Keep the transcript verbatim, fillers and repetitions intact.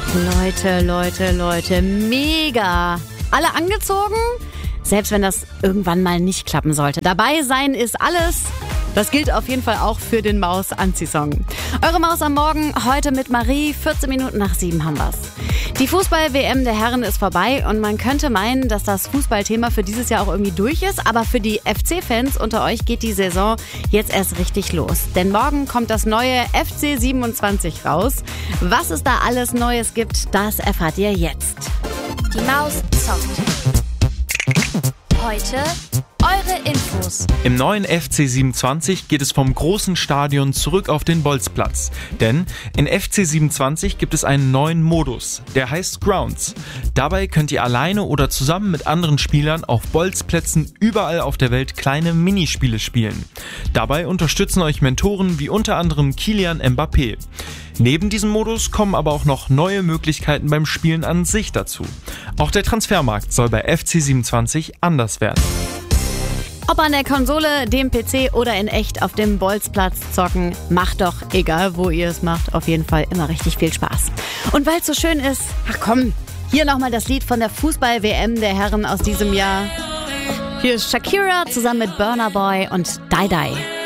Leute, Leute, Leute, mega. Alle angezogen? Selbst wenn das irgendwann mal nicht klappen sollte. Dabei sein ist alles. Das gilt auf jeden Fall auch für den Maus-Anziehsong. Eure Maus am Morgen, heute mit Marie, vierzehn Minuten nach sieben haben wir's. Die Fußball-W M der Herren ist vorbei und man könnte meinen, dass das Fußballthema für dieses Jahr auch irgendwie durch ist. Aber für die F C-Fans unter euch geht die Saison jetzt erst richtig los. Denn morgen kommt das neue F C siebenundzwanzig raus. Was es da alles Neues gibt, das erfahrt ihr jetzt. Die Maus zockt. Heute eure Infos. Im neuen F C siebenundzwanzig geht es vom großen Stadion zurück auf den Bolzplatz. Denn in F C siebenundzwanzig gibt es einen neuen Modus, der heißt Grounds. Dabei könnt ihr alleine oder zusammen mit anderen Spielern auf Bolzplätzen überall auf der Welt kleine Minispiele spielen. Dabei unterstützen euch Mentoren wie unter anderem Kylian Mbappé. Neben diesem Modus kommen aber auch noch neue Möglichkeiten beim Spielen an sich dazu. Auch der Transfermarkt soll bei F C siebenundzwanzig anders werden. Ob an der Konsole, dem P C oder in echt auf dem Bolzplatz zocken, macht doch, egal wo ihr es macht, auf jeden Fall immer richtig viel Spaß. Und weil es so schön ist, ach komm, hier nochmal das Lied von der Fußball-W M der Herren aus diesem Jahr. Hier ist Shakira zusammen mit Burna Boy und Die Die.